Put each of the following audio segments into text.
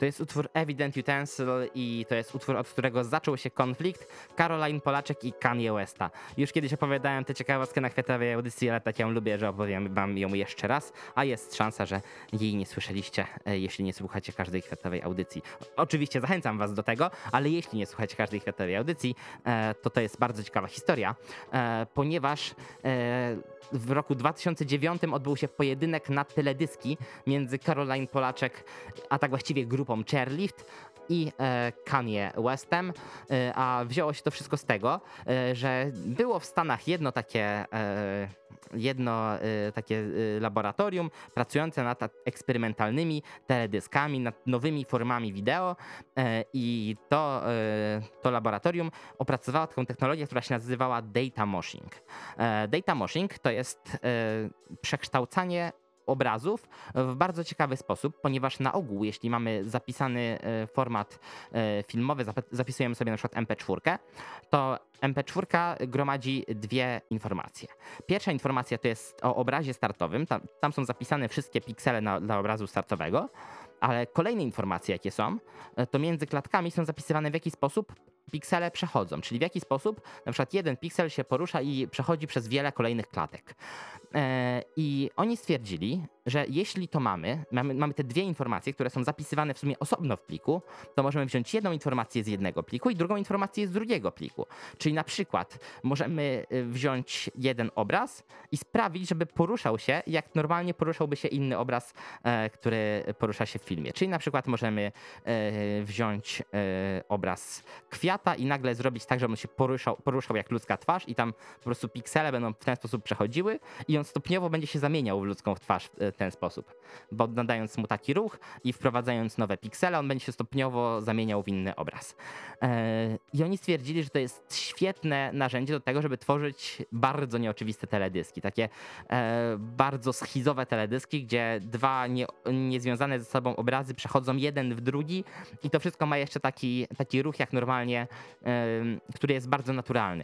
To jest utwór Evident Utensil i to jest utwór, od którego zaczął się konflikt Caroline Polaczek i Kanye Westa. Już kiedyś opowiadałem tę ciekawostkę na kwiatowej audycji, ale tak ją lubię, że opowiem wam ją jeszcze raz, a jest szansa, że jej nie słyszeliście, jeśli nie słuchacie każdej kwiatowej audycji. Oczywiście zachęcam was do tego, ale jeśli nie słuchacie każdej kwiatowej audycji, to jest bardzo ciekawa historia, ponieważ w roku 2009 odbył się pojedynek na teledyski między Caroline Polaczek, a tak właściwie grupą Chairlift i Kanye Westem, a wzięło się to wszystko z tego, że było w Stanach jedno takie laboratorium pracujące nad eksperymentalnymi teledyskami, nad nowymi formami wideo i to laboratorium opracowało taką technologię, która się nazywała data moshing. Data moshing to jest przekształcanie obrazów w bardzo ciekawy sposób, ponieważ na ogół, jeśli mamy zapisany format filmowy, zapisujemy sobie na przykład MP4, to MP4 gromadzi dwie informacje. Pierwsza informacja to jest o obrazie startowym, tam są zapisane wszystkie piksele dla obrazu startowego, ale kolejne informacje, jakie są, to między klatkami są zapisywane, w jaki sposób piksele przechodzą, czyli w jaki sposób na przykład jeden piksel się porusza i przechodzi przez wiele kolejnych klatek. I oni stwierdzili, że jeśli to mamy te dwie informacje, które są zapisywane w sumie osobno w pliku, to możemy wziąć jedną informację z jednego pliku i drugą informację z drugiego pliku. Czyli na przykład możemy wziąć jeden obraz i sprawić, żeby poruszał się, jak normalnie poruszałby się inny obraz, który porusza się w filmie. Czyli na przykład możemy wziąć obraz kwiata i nagle zrobić tak, żeby on się poruszał jak ludzka twarz i tam po prostu piksele będą w ten sposób przechodziły i on stopniowo będzie się zamieniał w ludzką twarz w ten sposób, bo nadając mu taki ruch i wprowadzając nowe piksele, on będzie się stopniowo zamieniał w inny obraz. I oni stwierdzili, że to jest świetne narzędzie do tego, żeby tworzyć bardzo nieoczywiste teledyski, takie bardzo schizowe teledyski, gdzie dwa niezwiązane ze sobą obrazy przechodzą jeden w drugi i to wszystko ma jeszcze taki ruch jak normalnie, który jest bardzo naturalny.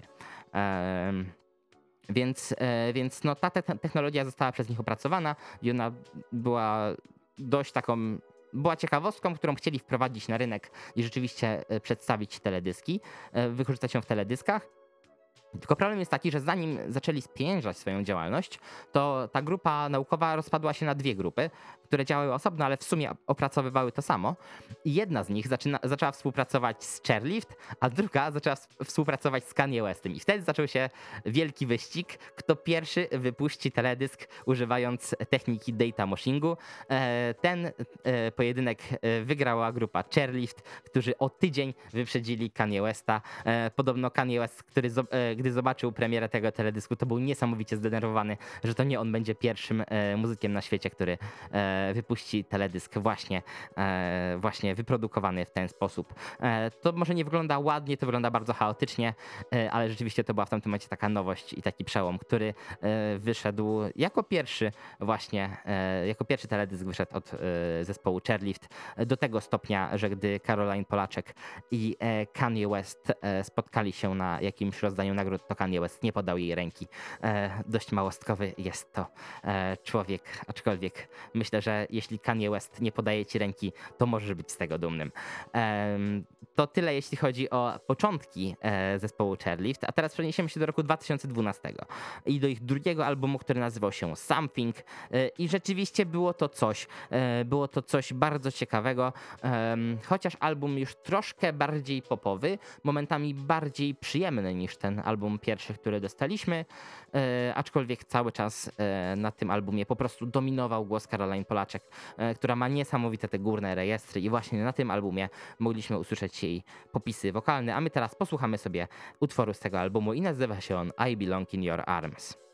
Więc no, ta technologia została przez nich opracowana i ona była dość taką, była ciekawostką, którą chcieli wprowadzić na rynek i rzeczywiście przedstawić teledyski, wykorzystać ją w teledyskach. Tylko problem jest taki, że zanim zaczęli spieniężać swoją działalność, to ta grupa naukowa rozpadła się na dwie grupy, które działały osobno, ale w sumie opracowywały to samo. I jedna z nich zaczęła współpracować z Chairlift, a druga zaczęła współpracować z Kanye Westem. I wtedy zaczął się wielki wyścig, kto pierwszy wypuści teledysk używając techniki data moshingu. Ten pojedynek wygrała grupa Chairlift, którzy o tydzień wyprzedzili Kanye Westa. Podobno Kanye West, gdy zobaczył premierę tego teledysku, to był niesamowicie zdenerwowany, że to nie on będzie pierwszym muzykiem na świecie, który wypuści teledysk właśnie wyprodukowany w ten sposób. To może nie wygląda ładnie, to wygląda bardzo chaotycznie, ale rzeczywiście to była w tamtym momencie taka nowość i taki przełom, który wyszedł jako pierwszy teledysk wyszedł od zespołu Chairlift do tego stopnia, że gdy Caroline Polaczek i Kanye West spotkali się na jakimś rozdaniu nagród, to Kanye West nie podał jej ręki. Dość małostkowy jest to człowiek, aczkolwiek myślę, że jeśli Kanye West nie podaje ci ręki, to możesz być z tego dumnym. To tyle, jeśli chodzi o początki zespołu Chairlift, a teraz przeniesiemy się do roku 2012 i do ich drugiego albumu, który nazywał się Something i rzeczywiście było to coś bardzo ciekawego, chociaż album już troszkę bardziej popowy, momentami bardziej przyjemny niż ten album pierwszy, który dostaliśmy, aczkolwiek cały czas na tym albumie po prostu dominował głos Caroline Polaczek, która ma niesamowite te górne rejestry i właśnie na tym albumie mogliśmy usłyszeć jej popisy wokalne, a my teraz posłuchamy sobie utworu z tego albumu i nazywa się on I Belong in Your Arms.